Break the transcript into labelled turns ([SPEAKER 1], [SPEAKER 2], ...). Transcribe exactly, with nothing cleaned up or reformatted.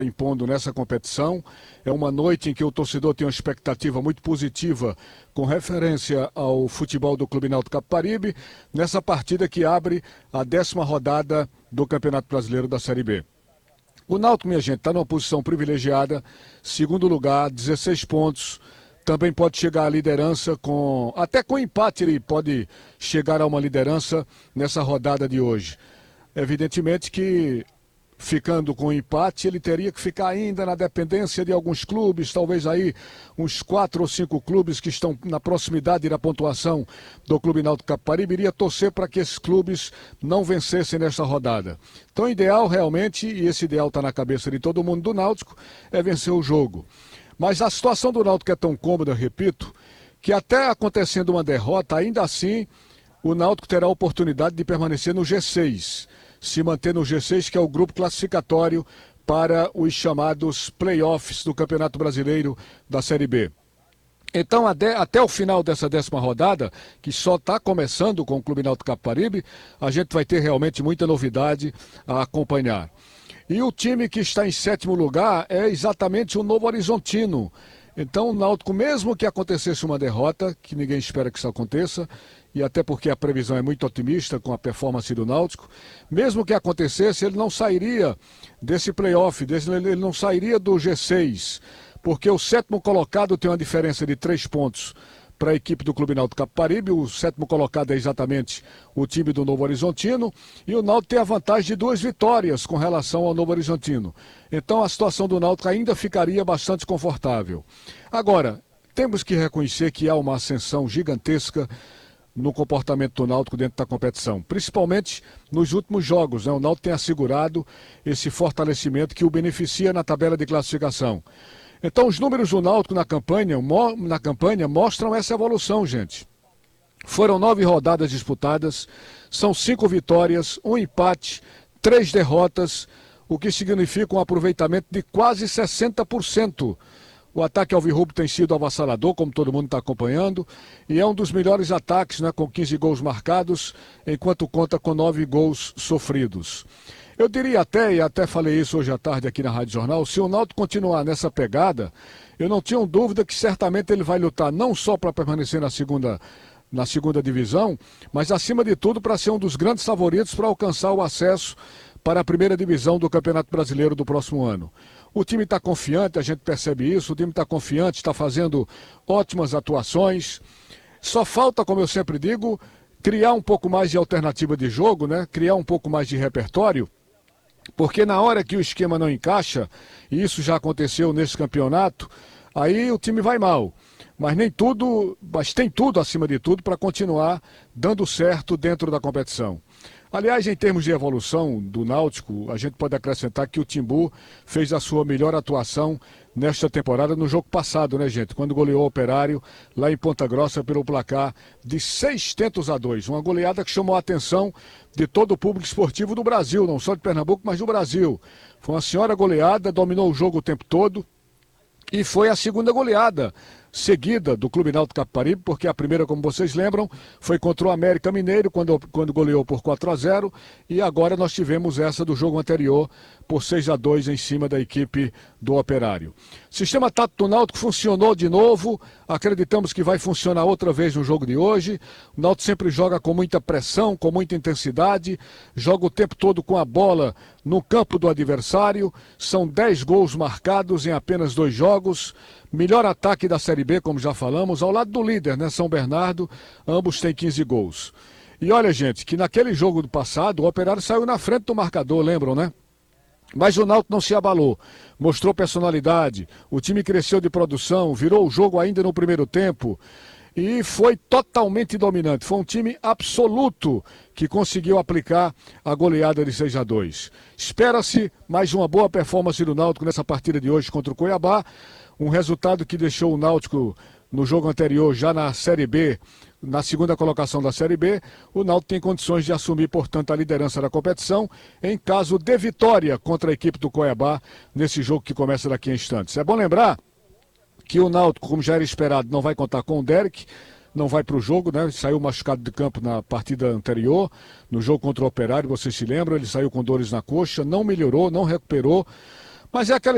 [SPEAKER 1] impondo nessa competição. É uma noite em que o torcedor tem uma expectativa muito positiva com referência ao futebol do Clube Náutico Capibaribe, nessa partida que abre a décima rodada do Campeonato Brasileiro da Série B. O Náutico, minha gente, está numa posição privilegiada, segundo lugar, dezesseis pontos, também pode chegar à liderança, com até com empate ele pode chegar a uma liderança nessa rodada de hoje. Evidentemente que, ficando com empate, ele teria que ficar ainda na dependência de alguns clubes, talvez aí uns quatro ou cinco clubes que estão na proximidade da pontuação do Clube Náutico Capibaribe, iria torcer para que esses clubes não vencessem nesta rodada. Então o ideal realmente, e esse ideal está na cabeça de todo mundo do Náutico, é vencer o jogo. Mas a situação do Náutico é tão cômoda, repito, que até acontecendo uma derrota, ainda assim o Náutico terá a oportunidade de permanecer no G seis. Se manter no G seis, que é o grupo classificatório para os chamados playoffs do Campeonato Brasileiro da Série B. Então, até o final dessa décima rodada, que só está começando com o Clube Náutico Capibaribe, a gente vai ter realmente muita novidade a acompanhar. E o time que está em sétimo lugar é exatamente o Novo Horizontino. Então, o Náutico, mesmo que acontecesse uma derrota, que ninguém espera que isso aconteça, e até porque a previsão é muito otimista com a performance do Náutico, mesmo que acontecesse, ele não sairia desse playoff, desse, ele não sairia do G seis, porque o sétimo colocado tem uma diferença de três pontos para a equipe do Clube Náutico Capibaribe. O sétimo colocado é exatamente o time do Novo Horizontino, e o Náutico tem a vantagem de duas vitórias com relação ao Novo Horizontino. Então a situação do Náutico ainda ficaria bastante confortável. Agora, temos que reconhecer que há uma ascensão gigantesca no comportamento do Náutico dentro da competição, principalmente nos últimos jogos, né? O Náutico tem assegurado esse fortalecimento que o beneficia na tabela de classificação. Então os números do Náutico na campanha, na campanha mostram essa evolução, gente. Foram nove rodadas disputadas, são cinco vitórias, um empate, três derrotas, o que significa um aproveitamento de quase sessenta por cento. O ataque alvirrubro tem sido avassalador, como todo mundo está acompanhando, e é um dos melhores ataques, né, com quinze gols marcados, enquanto conta com nove gols sofridos. Eu diria até, e até falei isso hoje à tarde aqui na Rádio Jornal, se o Náutico continuar nessa pegada, eu não tinha dúvida que certamente ele vai lutar não só para permanecer na segunda, na segunda divisão, mas acima de tudo para ser um dos grandes favoritos para alcançar o acesso para a primeira divisão do Campeonato Brasileiro do próximo ano. O time está confiante, a gente percebe isso, o time está confiante, está fazendo ótimas atuações. Só falta, como eu sempre digo, criar um pouco mais de alternativa de jogo, né? Criar um pouco mais de repertório, porque na hora que o esquema não encaixa, e isso já aconteceu nesse campeonato, aí o time vai mal. Mas nem tudo, mas tem tudo acima de tudo para continuar dando certo dentro da competição. Aliás, em termos de evolução do Náutico, a gente pode acrescentar que o Timbu fez a sua melhor atuação nesta temporada no jogo passado, né, gente? Quando goleou o Operário lá em Ponta Grossa pelo placar de seis tentos a dois. Uma goleada que chamou a atenção de todo o público esportivo do Brasil, não só de Pernambuco, mas do Brasil. Foi uma senhora goleada, dominou o jogo o tempo todo. E foi a segunda goleada seguida do Clube Náutico Capibaribe, porque a primeira, como vocês lembram, foi contra o América Mineiro, quando, quando goleou por quatro a zero, e agora nós tivemos essa do jogo anterior, por seis a dois em cima da equipe do Operário. O sistema tático do Náutico funcionou de novo, acreditamos que vai funcionar outra vez no jogo de hoje. O Náutico sempre joga com muita pressão, com muita intensidade, joga o tempo todo com a bola no campo do adversário, são dez gols marcados em apenas dois jogos, melhor ataque da Série B, como já falamos, ao lado do líder, né, São Bernardo, ambos têm quinze gols. E olha, gente, que naquele jogo do passado, o Operário saiu na frente do marcador, lembram, né? Mas o Náutico não se abalou, mostrou personalidade, o time cresceu de produção, virou o jogo ainda no primeiro tempo e foi totalmente dominante. Foi um time absoluto que conseguiu aplicar a goleada de seis a dois. Espera-se mais uma boa performance do Náutico nessa partida de hoje contra o Cuiabá, um resultado que deixou o Náutico no jogo anterior já na Série B, na segunda colocação da Série B. O Náutico tem condições de assumir, portanto, a liderança da competição em caso de vitória contra a equipe do Cuiabá nesse jogo que começa daqui a instantes. É bom lembrar que o Náutico, como já era esperado, não vai contar com o Derek, não vai para o jogo, né? Saiu machucado de campo na partida anterior, no jogo contra o Operário, vocês se lembram, ele saiu com dores na coxa, não melhorou, não recuperou, mas é aquela